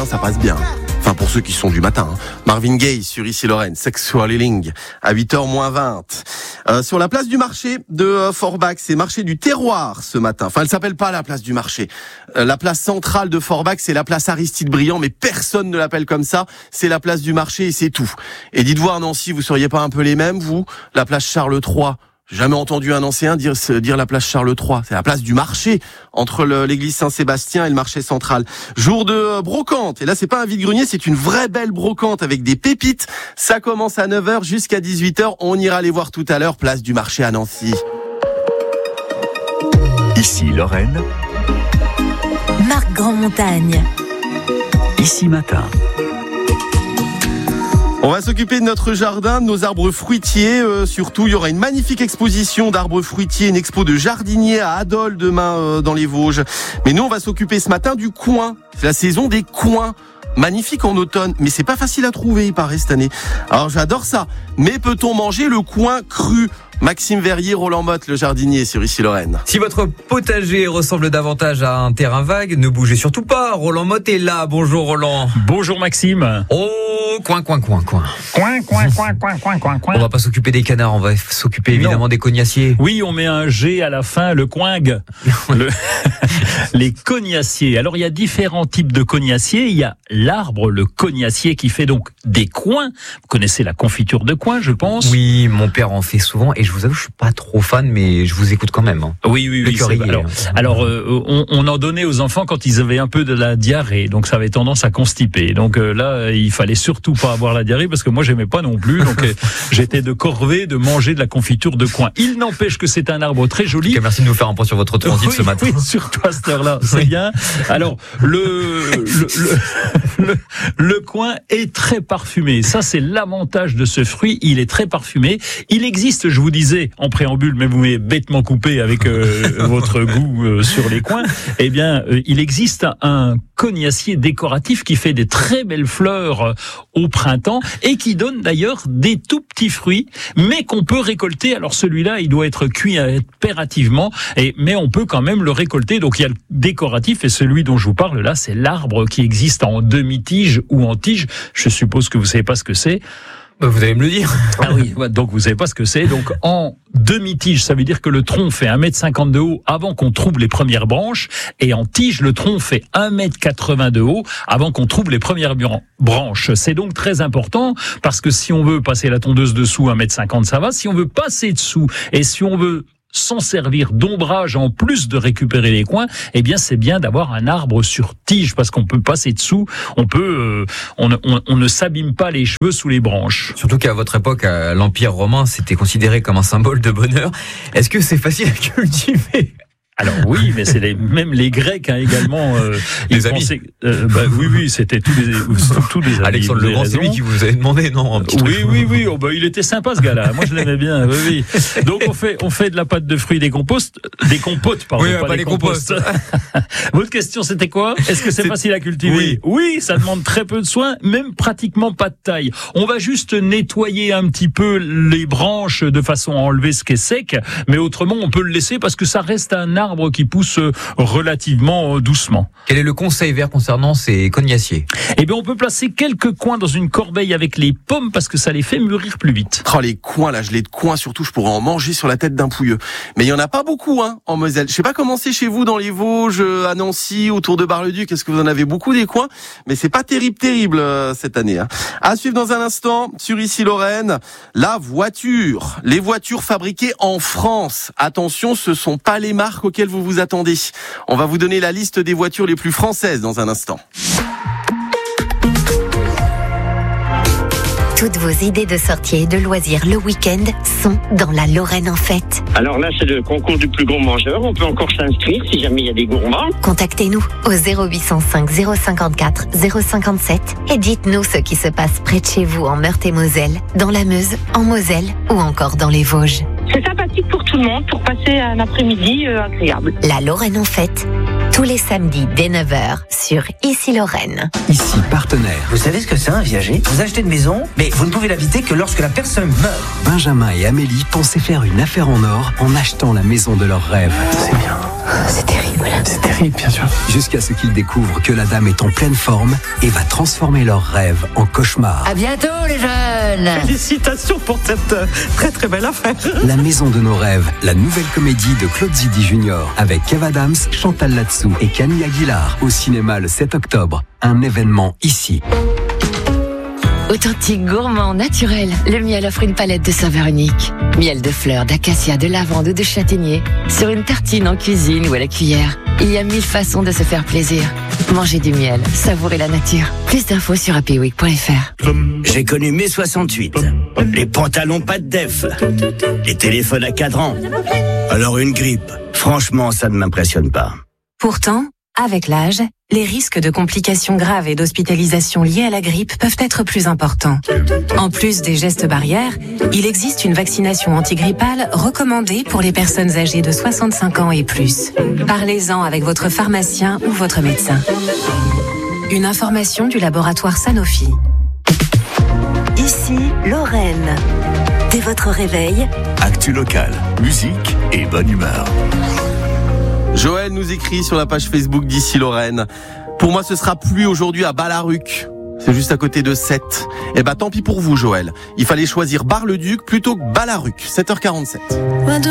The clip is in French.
matin, ça passe bien. Enfin, pour ceux qui sont du matin. Marvin Gaye sur Ici Lorraine, Sexual Healing, à 8h-20. Sur la place du marché de Forbach, c'est marché du terroir ce matin. Enfin, elle s'appelle pas la place du marché. La place centrale de Forbach, c'est la place Aristide Briand, mais personne ne l'appelle comme ça. C'est la place du marché et c'est tout. Et dites voir, Nancy, vous seriez pas un peu les mêmes, vous? La place Charles III. J'ai jamais entendu un ancien dire la place Charles III. C'est la place du marché, entre l'église Saint-Sébastien et le marché central. Jour de brocante. Et là, c'est pas un vide-grenier, c'est une vraie belle brocante avec des pépites. Ça commence à 9h jusqu'à 18h. On ira les voir tout à l'heure, place du marché à Nancy. Ici Lorraine. Marc Grandmontagne. Ici Matin. On va s'occuper de notre jardin, de nos arbres fruitiers. Surtout, il y aura une magnifique exposition d'arbres fruitiers, une expo de jardiniers à Adol demain dans les Vosges. Mais nous, on va s'occuper ce matin du coing. C'est la saison des coings. Magnifique en automne, mais c'est pas facile à trouver, il paraît, cette année. Alors j'adore ça. Mais peut-on manger le coing cru ? Maxime Verrier, Roland Motte, le jardinier sur Ici Lorraine. Si votre potager ressemble davantage à un terrain vague, ne bougez surtout pas. Roland Motte est là. Bonjour Roland. Bonjour Maxime. Oh, coin. Coin. On va pas s'occuper des canards, on va s'occuper évidemment des cognaciers. Oui, on met un G à la fin, le coing. Les cognaciers. Alors il y a différents types de cognaciers. Il y a l'arbre, le cognacier, qui fait donc des coings. Vous connaissez la confiture de coing, je pense. Oui, mon père en fait souvent et je vous avoue, je suis pas trop fan, mais je vous écoute quand même. Oui. Alors, on en donnait aux enfants quand ils avaient un peu de la diarrhée, donc ça avait tendance à constiper. Donc là, il fallait surtout pas avoir la diarrhée parce que moi j'aimais pas non plus. Donc j'étais de corvée de manger de la confiture de coing. Il n'empêche que c'est un arbre très joli. Okay, merci de nous faire un point sur votre transit ce matin. Oui, surtout à cette heure-là, c'est bien. Alors le coing est très parfumé. Ça, c'est l'avantage de ce fruit. Il est très parfumé. Il existe, je vous disais en préambule, mais vous m'avez bêtement coupé avec votre goût sur les coings. Eh bien, il existe un cognacier décoratif qui fait des très belles fleurs au printemps et qui donne d'ailleurs des tout petits fruits, mais qu'on peut récolter. Alors celui-là, il doit être cuit impérativement, mais on peut quand même le récolter. Donc il y a le décoratif et celui dont je vous parle là, c'est l'arbre qui existe en demi-tige ou en tige. Je suppose que vous savez pas ce que c'est. Vous allez me le dire. Ah oui, donc vous savez pas ce que c'est. Donc en demi-tige, ça veut dire que le tronc fait 1,50 m de haut avant qu'on trouve les premières branches, et en tige, le tronc fait 1,80 m de haut avant qu'on trouve les premières branches. C'est donc très important parce que si on veut passer la tondeuse dessous 1,50 m, ça va. Si on veut passer dessous et si on veut s'en servir d'ombrage en plus de récupérer les coins, eh bien c'est bien d'avoir un arbre sur tige parce qu'on peut passer dessous, on ne s'abîme pas les cheveux sous les branches. Surtout qu'à votre époque, à l'Empire romain, c'était considéré comme un symbole de bonheur. Est-ce que c'est facile à cultiver ? Alors oui, mais c'est même les Grecs également. Les amis. Oui, c'était tous des amis. Alexandre le Grand, c'est lui qui vous avait demandé, non, un petit truc. Oui. Oh, il était sympa ce gars-là. Moi je l'aimais bien. Oui. Donc on fait de la pâte de fruits, des compotes, pardon, oui, pas des composts. Votre question c'était quoi ? Est-ce que c'est facile à cultiver ? Oui, ça demande très peu de soins, même pratiquement pas de taille. On va juste nettoyer un petit peu les branches de façon à enlever ce qui est sec, mais autrement on peut le laisser parce que ça reste un arbre qui pousse relativement doucement. Quel est le conseil vert concernant ces cognaciers ? Eh bien, on peut placer quelques coings dans une corbeille avec les pommes parce que ça les fait mûrir plus vite. Oh, les coings, la gelée de coings, surtout, je pourrais en manger sur la tête d'un pouilleux. Mais il y en a pas beaucoup, en Moselle. Je sais pas comment c'est chez vous dans les Vosges, à Nancy, autour de Bar-le-Duc. Est-ce que vous en avez beaucoup des coings ? Mais c'est pas terrible cette année. À suivre dans un instant sur Ici Lorraine, la voiture. Les voitures fabriquées en France. Attention, ce sont pas les marques auxquelles vous vous attendez. On va vous donner la liste des voitures les plus françaises dans un instant. Toutes vos idées de sortie et de loisirs le week-end sont dans la Lorraine en fête. Alors là, c'est le concours du plus gros mangeur. On peut encore s'inscrire si jamais il y a des gourmands. Contactez-nous au 0805 054 057 et dites-nous ce qui se passe près de chez vous en Meurthe-et-Moselle, dans la Meuse, en Moselle ou encore dans les Vosges. C'est sympathique pour tout le monde, pour passer un après-midi agréable. La Lorraine en fête, tous tous les samedis dès 9h sur Ici Lorraine. Ici partenaire. Vous savez ce que c'est un viager? Vous achetez une maison, mais vous ne pouvez l'habiter que lorsque la personne meurt. Benjamin et Amélie pensaient faire une affaire en or en achetant la maison de leurs rêves. C'est bien. C'est terrible. C'est terrible, bien sûr. Jusqu'à ce qu'ils découvrent que la dame est en pleine forme et va transformer leurs rêves en cauchemar. À bientôt les jeunes. Félicitations pour cette très très belle affaire. La maison de nos rêves, la nouvelle comédie de Claude Zidi Jr. avec Kev Adams, Chantal Latsou et Camille Aguilar au cinéma le 7 octobre. Un événement ici. Authentique, gourmand, naturel, le miel offre une palette de saveurs uniques. Miel de fleurs, d'acacia, de lavande ou de châtaignier. Sur une tartine en cuisine ou à la cuillère. Il y a 1000 façons de se faire plaisir. Mangez du miel, savourez la nature. Plus d'infos sur happyweek.fr. J'ai connu mai 68. Les pantalons pas de def. Les téléphones à cadran. Alors une grippe. Franchement, ça ne m'impressionne pas. Pourtant, avec l'âge, les risques de complications graves et d'hospitalisation liées à la grippe peuvent être plus importants. En plus des gestes barrières, il existe une vaccination antigrippale recommandée pour les personnes âgées de 65 ans et plus. Parlez-en avec votre pharmacien ou votre médecin. Une information du laboratoire Sanofi. Ici, Lorraine. Dès votre réveil, Actu local, musique et bonne humeur. Joël nous écrit sur la page Facebook d'Ici Lorraine. Pour moi, ce sera pluie aujourd'hui à Bar-la-Ruc. C'est juste à côté de Sète. Eh ben, tant pis pour vous, Joël. Il fallait choisir Bar-le-Duc plutôt que Bar-la-Ruc. 7h47.